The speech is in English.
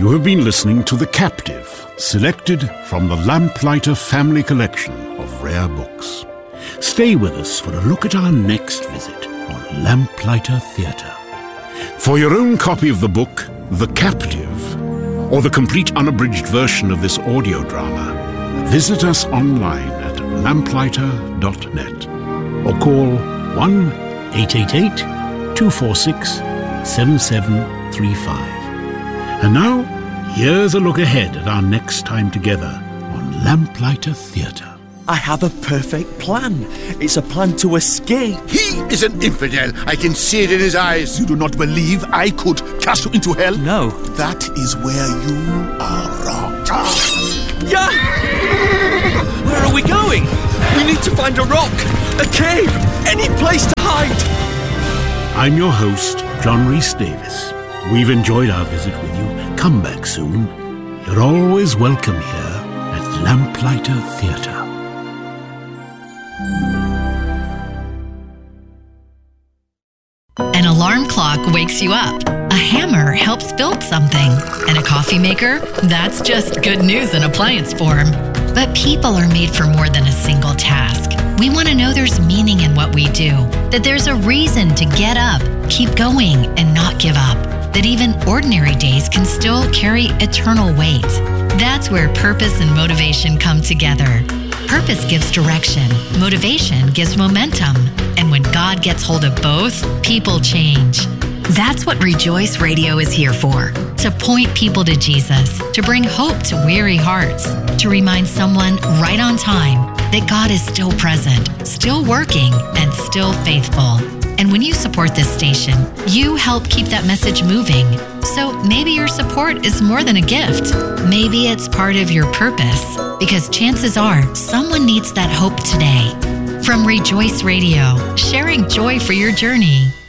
You have been listening to The Captive, selected from the Lamplighter Family Collection of rare books. Stay with us for a look at our next visit on Lamplighter Theatre. For your own copy of the book, The Captive, or the complete unabridged version of this audio drama, visit us online at lamplighter.net or call 1-888-246-7735. And now, here's a look ahead at our next time together on Lamplighter Theatre. I have a perfect plan. It's a plan to escape. He is an infidel. I can see it in his eyes. You do not believe I could cast you into hell? No. That is where you are wrong. Yeah! Where are we going? We need to find a rock, a cave, any place to hide. I'm your host, John Rhys Davis. We've enjoyed our visit with you. Come back soon. You're always welcome here at Lamplighter Theatre. An alarm clock wakes you up. A hammer helps build something. And a coffee maker? That's just good news in appliance form. But people are made for more than a single task. We want to know there's meaning in what we do, that there's a reason to get up, keep going, and not give up, that even ordinary days can still carry eternal weight. That's where purpose and motivation come together. Purpose gives direction, motivation gives momentum, and when God gets hold of both, people change. That's what Rejoice Radio is here for. To point people to Jesus, to bring hope to weary hearts, to remind someone right on time that God is still present, still working, and still faithful. And when you support this station, you help keep that message moving. So maybe your support is more than a gift. Maybe it's part of your purpose, because chances are someone needs that hope today. From Rejoice Radio, sharing joy for your journey.